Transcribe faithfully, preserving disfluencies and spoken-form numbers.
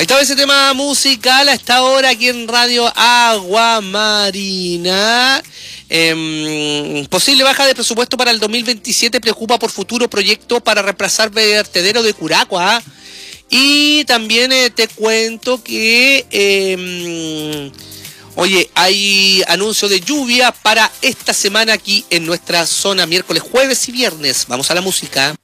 Ahí estaba ese tema musical a esta hora aquí en Radio Agua Marina. Eh, posible baja de presupuesto para el dos mil veintisiete preocupa por futuro proyecto para reemplazar vertedero de Curacua. ¿Ah? Y también eh, te cuento que, eh, oye, hay anuncio de lluvia para esta semana aquí en nuestra zona, miércoles, jueves y viernes. Vamos a la música.